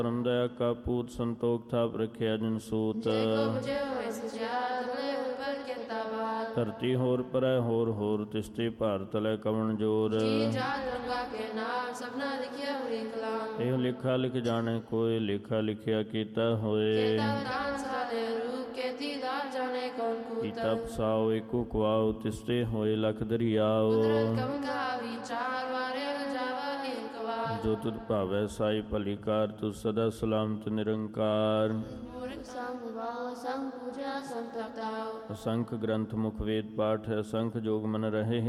ਧਰਮ ਦਇਆ ਕਾ ਪੂਤ ਸੰਤੋਖ ਥਾਪ ਰਖਿਆ ਜਨ ਸੂਤ। ਧਰਤੀ ਹੋਰ ਪਰੈ ਹੋਰ ਹੋਰ ਤਿਸਤੇ ਭਾਰਤ ਲੈ ਕਵਣ ਜੋਰ। ਇਹ ਲਿਖਾ ਲਿਖ ਜਾਣੇ ਕੋਇ ਲਿਖਾ ਲਿਖਿਆ ਕੀਤਾ ਹੋਏ। ਕੀਤਾ ਪਸਾਓ ਏਕੋ ਕੁਆਓ ਤਿਸਤੇ ਹੋਏ ਲਖ ਦਰਿਆਓ। ਜੋ ਤੁਧ ਭਾਵੈ ਸਾਈ ਭਲੀ ਕਾਰ ਤੁ ਸਦਾ ਸਲਾਮਤ ਨਿਰੰਕਾਰ। ਅਸੰਖ ਗ੍ਰੰਥ ਮੁਖ ਵੇਦ ਪਾਠ ਅਸੰਖ ਜੋਗ ਮਨ ਰਹੇ